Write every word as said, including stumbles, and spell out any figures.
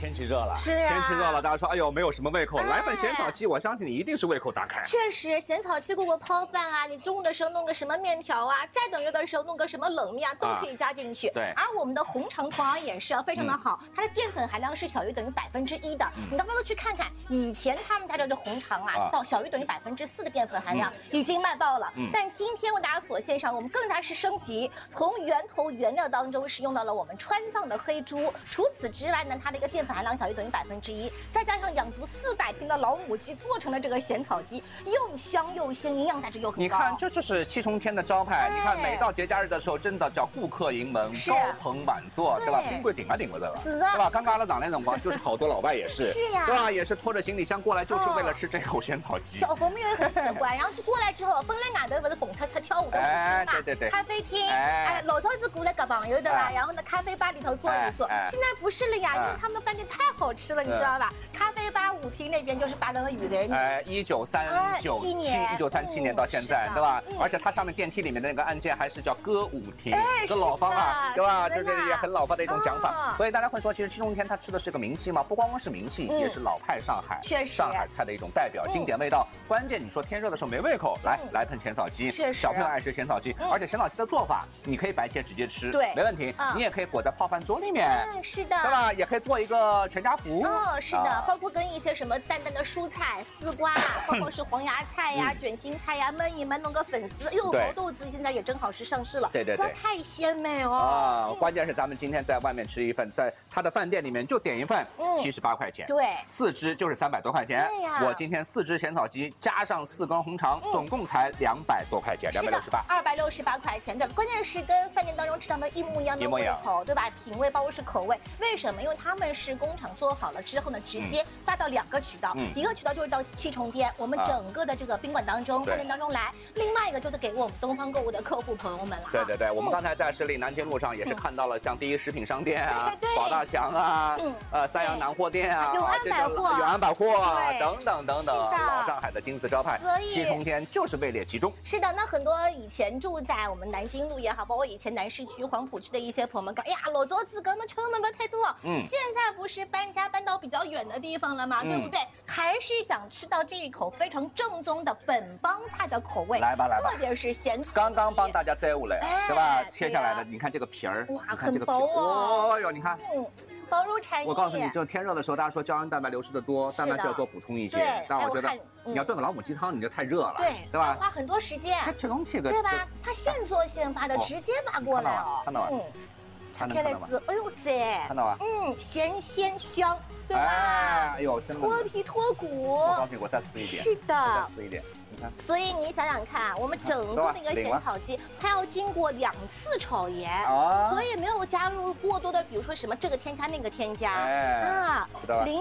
天气热了， 是呀、啊， 天气热了，大家说，哎呦，没有什么胃口，哎、来份咸草鸡，我相信你一定是胃口大开。 确实，咸草鸡过过泡饭啊，你中午的时候弄个什么面条啊，再等热的时候弄个什么冷面啊，都可以加进去。 啊、对， 而我们的红肠同样也是啊，非常的好，嗯、它的淀粉含量是小于等于百分之一的。嗯、你到时候去看看，以前他们家的这红肠啊，啊到小于等于百分之四的淀粉含量、嗯、已经卖爆了。嗯、但今天为大家所献上，我们更加是升级，从源头原料当中是用到了我们川藏的黑猪。除此之外呢，它的一个淀粉含量小于等于百分之一，再加上养足四百天的老母鸡做成了这个咸草鸡，又香又鲜，营养价值又很高。 你看，这就是七重天的招牌。你看，每到节假日的时候，真的叫顾客盈门，高朋满座，对吧？冰柜顶啊顶了的了， 是的， 对吧？刚刚的党内冷光就是好多老外也是， 是呀， 对吧？也是拖着行李箱过来，就是为了吃这口咸草鸡。 小朋友也很喜欢，然后就过来之后，本来外头不是蹦擦擦跳舞的哎，对对对， 咖啡厅，哎，老头子过来搞朋友的啦，然后呢，咖啡吧里头坐一坐。现在不是了呀，因为他们的饭店太好吃了，你知道吧？咖啡吧舞厅那边就是巴登的雨人， 哎，一九三九七一九三七年到现在，对吧？而且它上面电梯里面的那个按键还是叫歌舞厅，这老方啊，对吧？这这也很老方的一种讲法。所以大家会说，其实七重天它吃的是个名气嘛，不光光是名气，也是老派上海， 确实上海菜的一种代表，经典味道。关键你说天热的时候没胃口，来来盆咸草鸡，小朋友爱吃咸草鸡，而且咸草鸡的做法，你可以白切直接吃， 对， 没问题。你也可以裹在泡饭粥里面， 是的， 对吧？也可以做一个全家福， 哦，是的，包括跟一些什么淡淡的蔬菜，丝瓜，包括是黄芽菜呀、卷心菜呀，焖一焖弄个粉丝。哟，毛豆子现在也正好是上市了， 对对对， 太鲜美哦。 啊，关键是咱们今天在外面吃一份，在他的饭店里面就点一份，七十八块钱， 对， 四只就是三百多块钱。 对呀， 我今天四只咸草鸡加上四根红肠，总共才两百多块钱，两百六十八， 二百六十八块钱。对，关键是跟饭店当中吃到的一模一样的胃口，对吧？品味包括是口味，为什么？因为他们是工厂做好了之后呢，直接发到两个渠道，嗯、一个渠道就是到七重天，我们整个的这个宾馆当中、饭店当中来；另外一个就是给我们东方购物的客户朋友们了。 对对对，我们刚才在十里南京路上也是看到了像第一食品商店啊、宝大强啊、嗯、呃三阳南货店啊、 永安百货、 永安百货啊等等等等，老上海的金字招牌。七重天就是位列其中。 是的，那很多以前住在我们南京路也好，包括以前南市区、黄浦区的一些朋友们，哎呀，老多子根本成本不要太多。嗯，现在不是搬家搬到比较远的地方了吗？嗯、对不对？还是想吃到这一口非常正宗的本帮菜的口味。 来吧来吧， 特别是咸草。 刚刚帮大家摘下来，哎、对吧？切下来的，你看这个皮儿， 哇，很薄哦。 哦哟，你看。 嗯。薄如蝉翼。 我告诉你，就天热的时候，大家说胶原蛋白流失的多，蛋白质要多补充一些。但我觉得你要炖个老母鸡汤，你就太热了， 对对吧？ 花很多时间。 它这东西个对吧？它现做现发的，直接拿过来了。 看到吗？ 拆开来吃，哎呦噻， 看到吧？ 嗯，咸鲜香，对吧？ 哎呦，真的脱皮脱骨。 我告诉你，我再撕一点。 是的， 再撕一点。 所以你想想看，我们整个那个咸草鸡，它要经过两次炒盐，所以没有加入过多的，比如说什么这个添加那个添加啊， 知道吧？